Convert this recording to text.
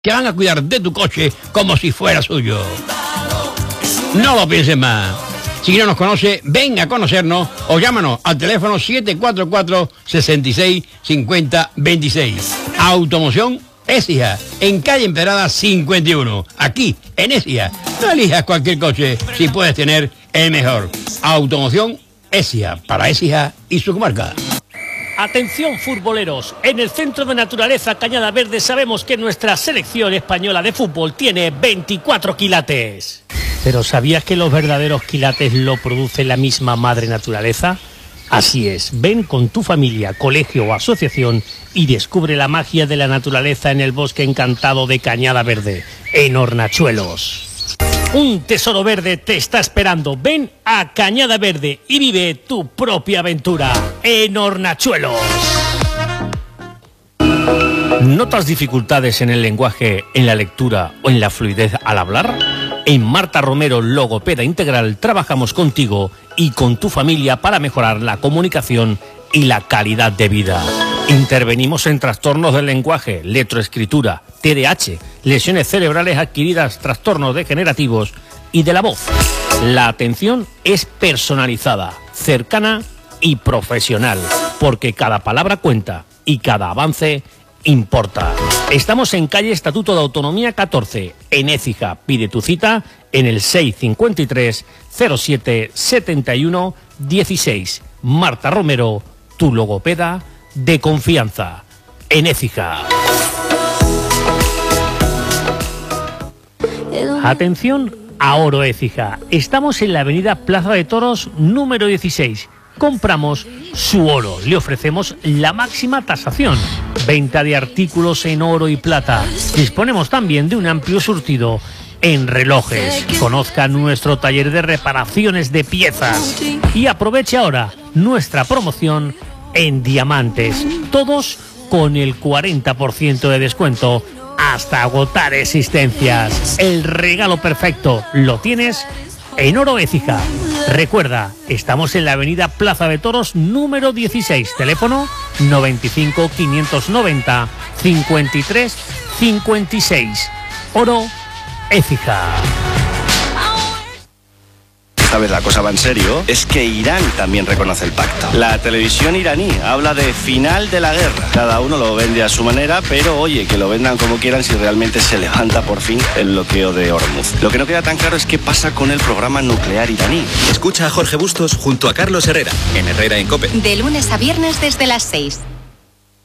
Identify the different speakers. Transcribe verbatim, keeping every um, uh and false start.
Speaker 1: que van a cuidar de tu coche como si fuera suyo. No lo pienses más. Si no nos conoce, venga a conocernos o llámanos al teléfono siete cuatro cuatro, seis seis cinco cero dos seis. Automoción Écija, en calle Emperada cincuenta y uno. Aquí, en Écija. No elijas cualquier coche si puedes tener el mejor. Automoción Écija, para Écija y su comarca.
Speaker 2: Atención futboleros, en el Centro de Naturaleza Cañada Verde sabemos que nuestra selección española de fútbol tiene veinticuatro quilates. ¿Pero sabías que los verdaderos quilates lo produce la misma madre naturaleza? Así es, ven con tu familia, colegio o asociación y descubre la magia de la naturaleza en el bosque encantado de Cañada Verde, en Hornachuelos. Un tesoro verde te está esperando. Ven a Cañada Verde y vive tu propia aventura en Hornachuelos. ¿Notas dificultades en el lenguaje, en la lectura o en la fluidez al hablar? En Marta Romero Logopeda Integral trabajamos contigo y con tu familia para mejorar la comunicación y la calidad de vida. Intervenimos en trastornos del lenguaje, letroescritura, T D A H, lesiones cerebrales adquiridas, trastornos degenerativos y de la voz. La atención es personalizada, cercana y profesional, porque cada palabra cuenta y cada avance importa. Estamos en calle Estatuto de Autonomía catorce, en Écija. Pide tu cita en el seis cinco tres, cero siete, setenta y uno, dieciséis. Marta Romero, tu logopeda de confianza, en Écija. Atención a Oro Écija. Estamos en la avenida Plaza de Toros número dieciséis. Compramos su oro, le ofrecemos la máxima tasación. Venta de artículos en oro y plata. Disponemos también de un amplio surtido en relojes. Conozca nuestro taller de reparaciones de piezas y aproveche ahora nuestra promoción en diamantes, todos con el cuarenta por ciento de descuento hasta agotar existencias. El regalo perfecto lo tienes en Oro Écija. Recuerda, estamos en la avenida Plaza de Toros número dieciséis, teléfono noventa y cinco, quinientos noventa, cincuenta y tres, cincuenta y seis. Oro Écija.
Speaker 3: Esta vez la cosa va en serio, es que Irán también reconoce el pacto. La televisión iraní habla de final de la guerra. Cada uno lo vende a su manera, pero oye, que lo vendan como quieran si realmente se levanta por fin el bloqueo de Hormuz. Lo que no queda tan claro es qué pasa con el programa nuclear iraní.
Speaker 4: Escucha a Jorge Bustos junto a Carlos Herrera, en Herrera en COPE.
Speaker 5: De lunes a viernes desde las seis.